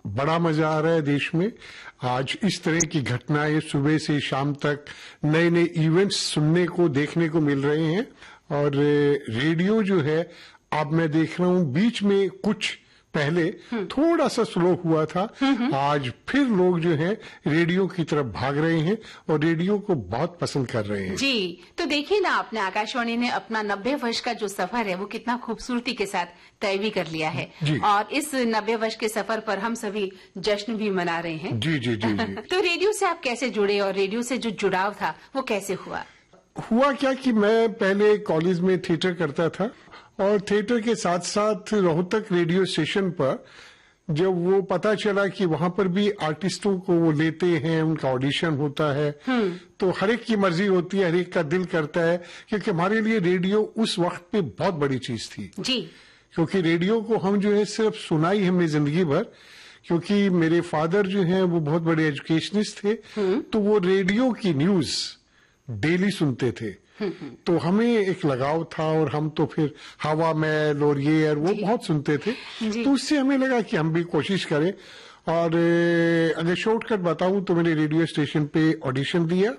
बड़ा मजा आ रहा है देश में। आज इस तरह की घटनाएं सुबह से शाम तक नए नए इवेंट्स सुनने को देखने को मिल रहे हैं। और रेडियो जो है अब मैं देख रहा हूं बीच में कुछ पहले थोड़ा सा स्लो हुआ था, आज फिर लोग जो है रेडियो की तरफ भाग रहे हैं और रेडियो को बहुत पसंद कर रहे हैं। जी, तो देखिए ना, आपने आकाशवाणी ने अपना 90 वर्ष का जो सफर है वो कितना खूबसूरती के साथ तय भी कर लिया है। और इस 90 वर्ष के सफर पर हम सभी जश्न भी मना रहे हैं। जी जी जी, जी। तो रेडियो से आप कैसे जुड़े और रेडियो से जो जुड़ाव था वो कैसे हुआ? हुआ क्या कि मैं पहले कॉलेज में थिएटर करता था और थिएटर के साथ साथ रोहतक रेडियो स्टेशन पर जब वो पता चला कि वहां पर भी आर्टिस्टों को वो लेते हैं, उनका ऑडिशन होता है, तो हर एक की मर्जी होती है, हर एक का दिल करता है, क्योंकि हमारे लिए रेडियो उस वक्त पे बहुत बड़ी चीज थी। जी। क्योंकि रेडियो को हम जो है सिर्फ सुनाई हमने जिंदगी भर, क्योंकि मेरे फादर जो हैं वो बहुत बड़े एजुकेशनिस्ट थे, तो वो रेडियो की न्यूज डेली सुनते थे। तो हमें एक लगाव था और हम तो फिर हवा महल और ये और वो बहुत सुनते थे। तो उससे हमें लगा कि हम भी कोशिश करें। और अगर शॉर्टकट बताऊं तो मैंने रेडियो स्टेशन पे ऑडिशन दिया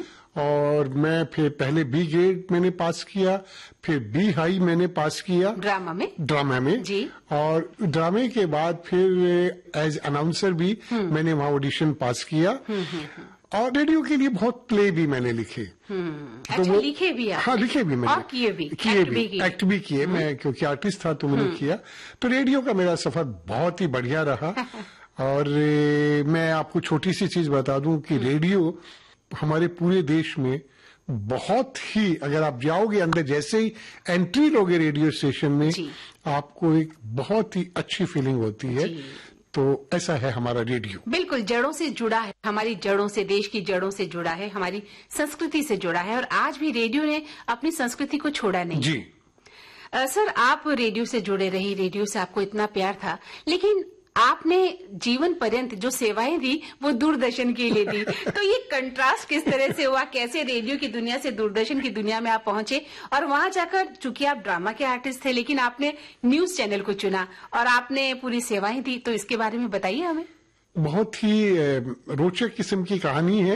और मैं फिर पहले बी ग्रेड मैंने पास किया, फिर बी हाई मैंने पास किया ड्रामा में जी। और ड्रामे के बाद फिर एज अनाउंसर भी मैंने वहां ऑडिशन पास किया। और रेडियो के लिए बहुत प्ले भी मैंने लिखे। तो वो लिखे भी आप? हाँ, लिखे भी मैंने। और किए भी एक्ट भी किए। मैं क्योंकि आर्टिस्ट था तो मैंने किया। तो रेडियो का मेरा सफर बहुत ही बढ़िया रहा। और मैं आपको छोटी सी चीज बता दूं कि रेडियो हमारे पूरे देश में बहुत ही, अगर आप जाओगे अंदर जैसे ही एंट्री लोगे रेडियो स्टेशन में, आपको एक बहुत ही अच्छी फीलिंग होती है। तो ऐसा है हमारा रेडियो। बिल्कुल जड़ों से जुड़ा है, हमारी जड़ों से, देश की जड़ों से जुड़ा है, हमारी संस्कृति से जुड़ा है। और आज भी रेडियो ने अपनी संस्कृति को छोड़ा नहीं। जी सर, आप रेडियो से जुड़े रही, रेडियो से आपको इतना प्यार था, लेकिन आपने जीवन पर्यंत जो सेवाएं दी वो दूरदर्शन के लिए दी। तो ये कंट्रास्ट किस तरह से हुआ? कैसे रेडियो की दुनिया से दूरदर्शन की दुनिया में आप पहुंचे? और वहां जाकर, चूंकि आप ड्रामा के आर्टिस्ट थे, लेकिन आपने न्यूज चैनल को चुना और आपने पूरी सेवाएं दी, तो इसके बारे में बताइए हमें। बहुत ही रोचक किस्म की कहानी है।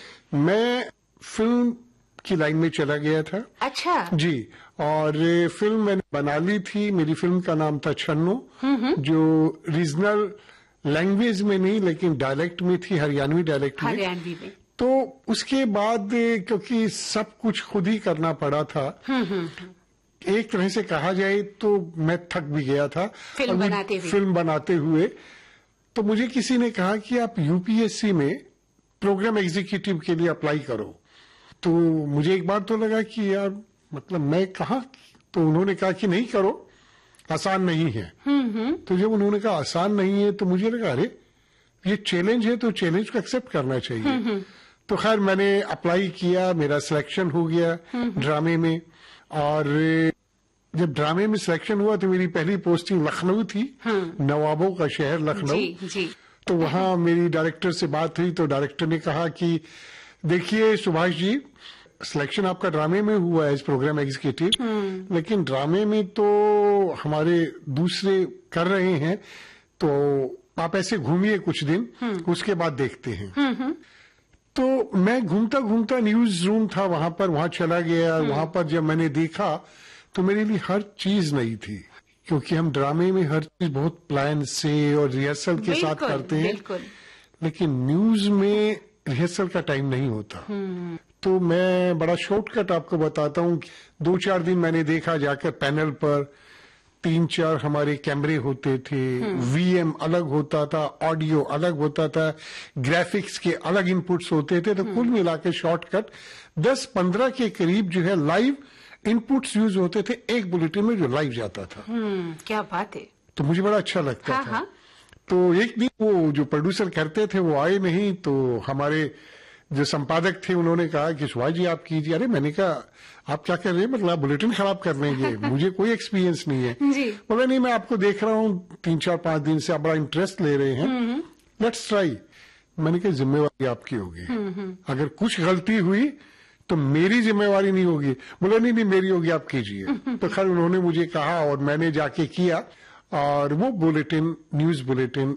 मैं फिल्म की लाइन में चला गया था। अच्छा जी। और फिल्म मैंने बना ली थी। मेरी फिल्म का नाम था छन्नो, जो रीजनल लैंग्वेज में नहीं लेकिन डायलेक्ट में थी, हरियाणवी डायलेक्ट में। तो उसके बाद क्योंकि सब कुछ खुद ही करना पड़ा था, एक तरह से कहा जाए तो मैं थक भी गया था फिल्म बनाते हुए। तो मुझे किसी ने कहा कि आप यूपीएससी में प्रोग्राम एग्जीक्यूटिव के लिए अप्लाई करो। तो मुझे एक बार तो लगा कि यार मतलब मैं कहा, तो उन्होंने कहा कि नहीं करो, आसान नहीं है। तो जब उन्होंने कहा आसान नहीं है तो मुझे लगा अरे ये चैलेंज है तो चैलेंज को एक्सेप्ट करना चाहिए। तो खैर मैंने अप्लाई किया, मेरा सिलेक्शन हो गया ड्रामे में। और जब ड्रामे में सिलेक्शन हुआ तो मेरी पहली पोस्टिंग लखनऊ थी, नवाबों का शहर लखनऊ। तो वहां मेरी डायरेक्टर से बात हुई तो डायरेक्टर ने कहा कि देखिए सुभाष जी, सिलेक्शन आपका ड्रामे में हुआ है एज प्रोग्राम एग्जीक्यूटिव, लेकिन ड्रामे में तो हमारे दूसरे कर रहे हैं, तो आप ऐसे घूमिए कुछ दिन, उसके बाद देखते हैं। तो मैं घूमता घूमता न्यूज रूम था वहां चला गया। वहां पर जब मैंने देखा तो मेरे लिए हर चीज नई थी, क्योंकि हम ड्रामे में हर चीज बहुत प्लान से और रिहर्सल के साथ करते हैं, लेकिन न्यूज में रिहर्सल का टाइम नहीं होता। तो मैं बड़ा शॉर्टकट आपको बताता हूँ। 2-4 दिन मैंने देखा जाकर पैनल पर 3-4 हमारे कैमरे होते थे, वीएम अलग होता था, ऑडियो अलग होता था, ग्राफिक्स के अलग इनपुट्स होते थे। तो कुल मिलाकर शॉर्टकट 10-15 के करीब जो है लाइव इनपुट्स यूज होते थे एक बुलेटिन में जो लाइव जाता था। क्या बात है। तो मुझे बड़ा अच्छा लगता था। तो एक दिन वो जो प्रोड्यूसर करते थे वो आए नहीं, तो हमारे जो संपादक थे उन्होंने कहा कि सुभाष जी आप कीजिए। अरे मैंने कहा आप क्या कर रहे हैं, मतलब बुलेटिन खराब कर लेंगे, मुझे कोई एक्सपीरियंस नहीं है। बोला नहीं, मैं आपको देख रहा हूँ 3-4-5 दिन से आप बड़ा इंटरेस्ट ले रहे हैं, लेट्स ट्राई। मैंने कहा जिम्मेवारी आपकी होगी, अगर कुछ गलती हुई तो मेरी जिम्मेवारी नहीं होगी। बोला नहीं मेरी होगी, आप कीजिए। तो खैर उन्होंने मुझे कहा और मैंने जाके किया और वो बुलेटिन, न्यूज बुलेटिन